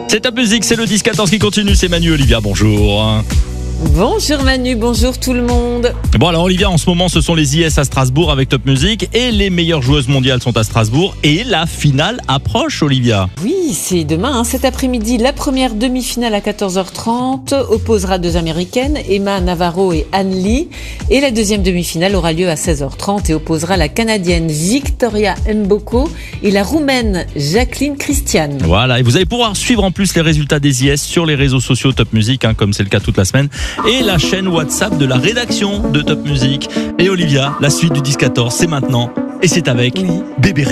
C'est Top Music, c'est le 10-14 qui continue, c'est Manu Olivia, bonjour. Bonjour Manu, bonjour tout le monde. Bon alors Olivia, en ce moment ce sont les IS à Strasbourg avec Top Music et les meilleures joueuses mondiales sont à Strasbourg et la finale approche Olivia. Oui, c'est demain, cet après-midi, la première demi-finale à 14h30 opposera deux Américaines, Emma Navarro et Anne Lee. Et la deuxième demi-finale aura lieu à 16h30 et opposera la Canadienne Victoria Mboko et la Roumaine Jacqueline Christian. Voilà, et vous allez pouvoir suivre en plus les résultats des IS sur les réseaux sociaux Top Music, comme c'est le cas toute la semaine, et la chaîne WhatsApp de la rédaction de Top Music. Et Olivia, la suite du 10-14, c'est maintenant, et c'est avec Bébé